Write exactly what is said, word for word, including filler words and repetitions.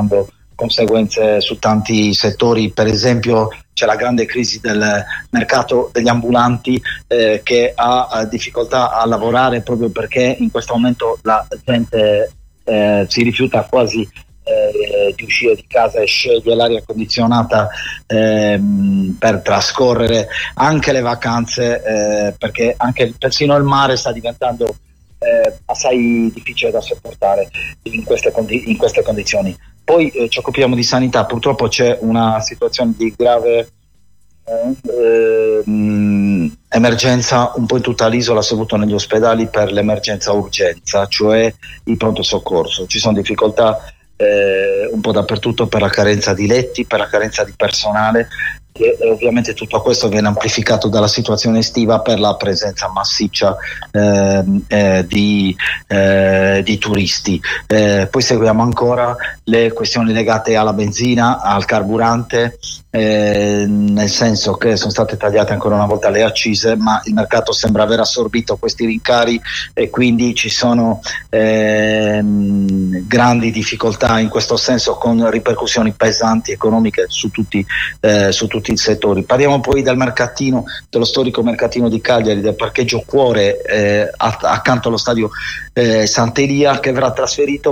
determinando conseguenze su tanti settori. Per esempio c'è la grande crisi del mercato degli ambulanti eh, che ha, ha difficoltà a lavorare proprio perché in questo momento la gente eh, si rifiuta quasi eh, di uscire di casa e sceglie l'aria condizionata ehm, per trascorrere anche le vacanze, eh, perché anche persino il mare sta diventando eh, assai difficile da sopportare in queste, condi- in queste condizioni. Poi eh, ci occupiamo di sanità, purtroppo c'è una situazione di grave eh, mh, emergenza un po' in tutta l'isola, soprattutto negli ospedali per l'emergenza urgenza, cioè il pronto soccorso. Ci sono difficoltà eh, un po' dappertutto per la carenza di letti, per la carenza di personale, e ovviamente tutto questo viene amplificato dalla situazione estiva per la presenza massiccia eh, eh, di, eh, di turisti. Eh, poi seguiamo ancora le questioni legate alla benzina, al carburante, eh, nel senso che sono state tagliate ancora una volta le accise, ma il mercato sembra aver assorbito questi rincari e quindi ci sono eh, grandi difficoltà in questo senso, con ripercussioni pesanti economiche su tutti, eh, su tutti i settori. Parliamo poi del mercatino, dello storico mercatino di Cagliari, del parcheggio Cuore eh, accanto allo stadio eh, Sant'Elia, che verrà trasferito